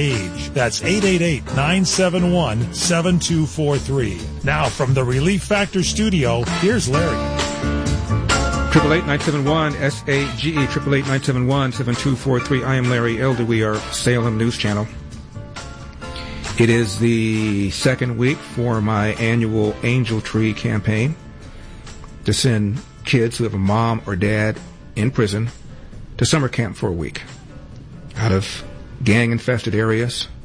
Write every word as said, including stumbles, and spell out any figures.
age. That's eight eight eight, nine seven one, seven two four three. Now, from the Relief Factor studio, here's Larry. Triple eight nine seven one S A G E triple eight nine seven one seven two four three. I am Larry Elder. We are Salem News Channel. It is the second week for my annual Angel Tree campaign to send kids who have a mom or dad in prison to summer camp for a week out of gang-infested areas